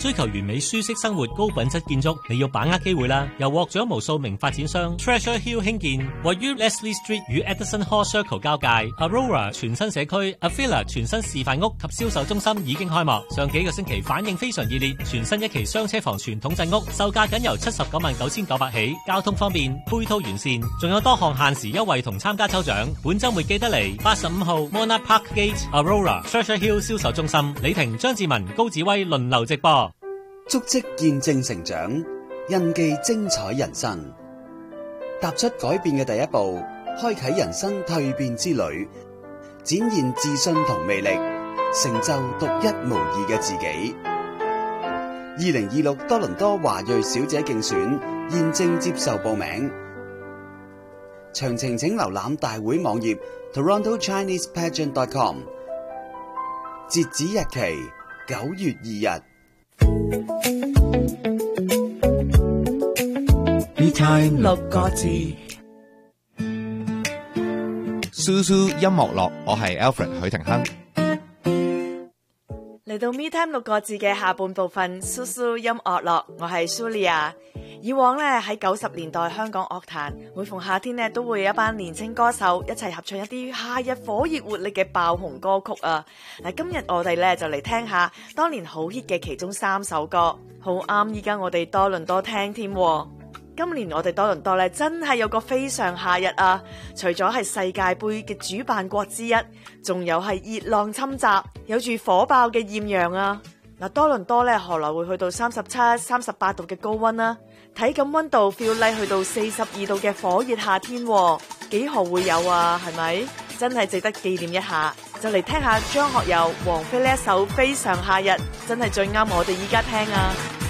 追求完美舒適生活、高品質建築，你要把握機會啦！由獲獎無數名發展商 Treasure Hill 興建，位於 Leslie Street 與 Edison Hall Circle 交界 Aurora 全新社區 Avila 全新示範屋及銷售中心已經開幕。上幾個星期反應非常熱烈，全新一期雙車房傳統鎮屋售價僅由799900起，交通方便，配套完善，仲有多項限時優惠同參加抽獎。本週末記得嚟85號 Monarch Park Gate Aurora Treasure Hill 銷售中心，李婷、張志文、高子威輪流直播。 足跡見證成長，印記精彩人生。踏出改變嘅第一步，開啟人生蛻變之旅，展現自信同魅力，成就獨一無二嘅自己。2026多倫多華裔小姐競選現正接受報名，詳情請瀏覽大會網頁 TorontoChinesePageant.com。截止日期9月2日。 Me Time 六個字。蘇蘇音樂樂，我係 Alfred 許廷鏗。 嚟到 Me Time 六個字嘅下半部分，蘇蘇音樂樂，我係 Sulia。以往咧喺90年代香港樂壇，每逢夏天咧都會有一班年輕歌手一齊合唱一啲夏日火熱活力嘅爆紅歌曲啊！嗱，今日我哋咧就嚟聽下當年好 hit 嘅其中3首歌，好啱依家我哋多倫多聽添。今年我哋多倫多咧真係有個非常夏日啊！除咗係世界盃嘅主辦國之一，仲有係熱浪侵襲，有住火爆嘅豔陽啊！嗱，多倫多咧何來會去到37、38度嘅高溫啦？體感溫度 feel like 去到42度嘅火熱夏天，幾何會有啊？係咪？真係值得紀念一下。就嚟聽下張學友、王菲呢一首《非常夏日》，真係最啱我哋依家聽啊！